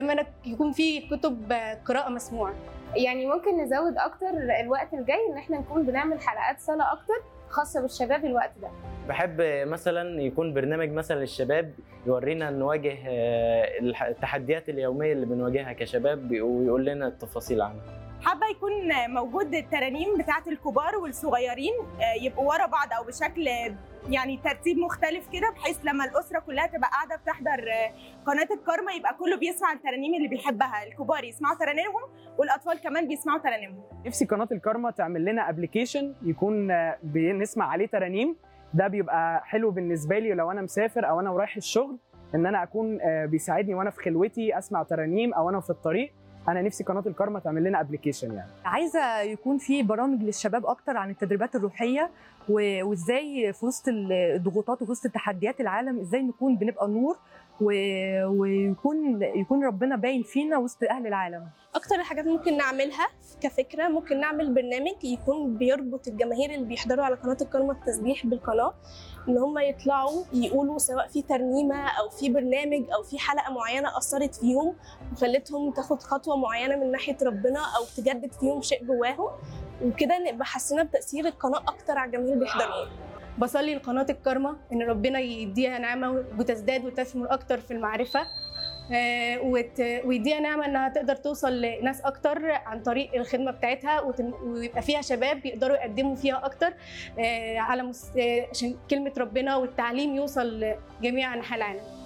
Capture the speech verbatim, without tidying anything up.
اتمنى يكون في كتب قراءه مسموعه. يعني ممكن نزود اكتر الوقت الجاي ان احنا نكون بنعمل حلقات صلاة اكتر خاصة بالشباب الوقت ده. بحب مثلا يكون برنامج مثلا للشباب يورينا نواجه التحديات اليوميه اللي بنواجهها كشباب ويقول لنا التفاصيل عنها. حابه يكون موجود الترانيم بتاعه الكبار والصغيرين يبقوا ورا بعض او بشكل يعني ترتيب مختلف كده، بحيث لما الاسره كلها تبقى قاعده بتحضر قناه الكارما يبقى كله بيسمع الترانيم اللي بيحبها، الكبار يسمعوا ترانيمهم والاطفال كمان بيسمعوا ترانيمهم. نفسي قناه الكارما تعمل لنا ابلكيشن يكون بنسمع عليه ترانيم، ده بيبقى حلو بالنسبه لي لو انا مسافر او انا رايح الشغل، ان انا اكون بيساعدني وانا في خلوتي اسمع ترانيم او انا في الطريق. انا نفسي قناه الكارما تعمل لنا ابلكيشن. يعني عايزه يكون في برامج للشباب اكتر عن التدريبات الروحيه، وازاي في وسط الضغوطات وفي وسط التحديات العالم ازاي نكون بنبقى نور، ويكون يكون ربنا باين فينا وسط اهل العالم. اكتر الحاجات ممكن نعملها كفكره، ممكن نعمل برنامج يكون بيربط الجماهير اللي بيحضروا على قناه الكارما التسبيح بالقناه، ان هم يطلعوا يقولوا سواء في ترنيمه او في برنامج او في حلقه معينه اثرت فيهم وخلتهم تاخد خطوه معينه من ناحيه ربنا او تجدد فيهم شيء جواهم، وكده نبقى حسينا بتاثير القناه اكتر على الجماهير اللي بيحضروا. بصلي لقناه الكارما ان ربنا يديها نعمه وتزداد وتثمر اكتر في المعرفه، ويديها نعمه انها تقدر توصل لناس اكتر عن طريق الخدمه بتاعتها، ويبقى فيها شباب يقدروا يقدموا فيها اكتر على عشان كلمه ربنا والتعليم يوصل لجميع انحاء العالم.